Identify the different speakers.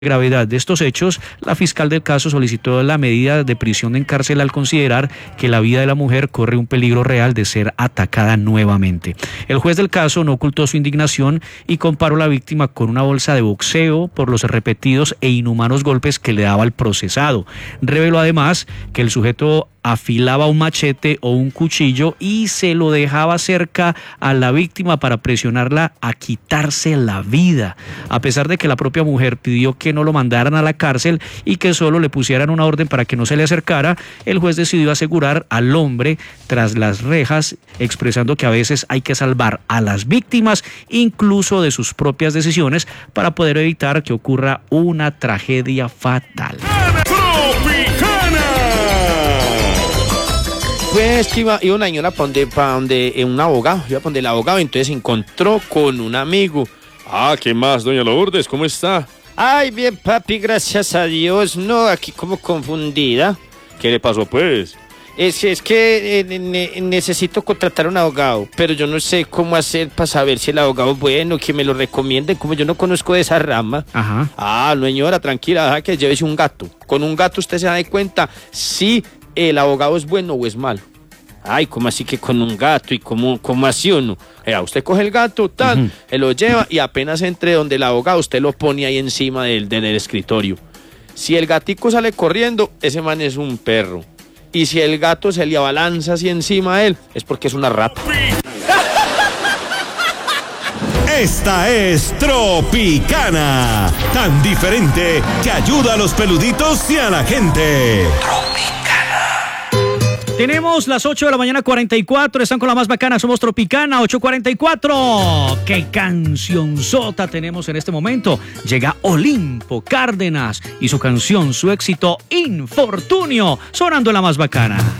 Speaker 1: gravedad de estos hechos, la fiscal del caso solicitó la medida de prisión en cárcel al considerar que la vida de la mujer corre un peligro real de ser atacada nuevamente. El juez del caso no ocultó su indignación y comparó a la víctima con una bolsa de boxeo por los repetidos e inhumanos golpes que le daba el procesado. Reveló además que el sujeto afilaba un machete o un cuchillo y se lo dejaba cerca a la víctima para presionarla a quitarse la vida. A pesar de que la propia mujer pidió que no lo mandaran a la cárcel y que solo le pusieran una orden para que no se le acercara, el juez decidió asegurar al hombre tras las rejas, expresando que a veces hay que salvar a las víctimas incluso de sus propias decisiones para poder evitar que ocurra una tragedia fatal.
Speaker 2: Pues que iba una señora para donde un abogado, iba para donde el abogado, entonces se encontró con un amigo.
Speaker 3: Ah, ¿qué más, doña Lourdes? ¿Cómo está?
Speaker 2: Ay, bien, papi, gracias a Dios. No, aquí como confundida.
Speaker 3: ¿Qué le pasó, pues?
Speaker 2: Es que necesito contratar a un abogado, pero yo no sé cómo hacer para saber si el abogado es bueno, que me lo recomienden, como yo no conozco de esa rama.
Speaker 1: Ajá.
Speaker 2: Ah, no, señora, tranquila, deja que llévese un gato. Con un gato usted se da cuenta si el abogado es bueno o es malo. Ay, ¿cómo así que con un gato? ¿Y cómo así uno? Usted coge el gato, tal, lo lleva y apenas entre donde el abogado, usted lo pone ahí encima del escritorio. Si el gatico sale corriendo, ese man es un perro. Y si el gato se le abalanza así encima de él, es porque es una rata.
Speaker 4: Esta es Tropicana, tan diferente que ayuda a los peluditos y a la gente.
Speaker 1: Tenemos las 8 de la mañana 44, están con la más bacana, somos Tropicana, 8:44. ¡Qué cancionzota tenemos en este momento! Llega Olimpo Cárdenas y su canción, su éxito Infortunio, sonando en la más bacana.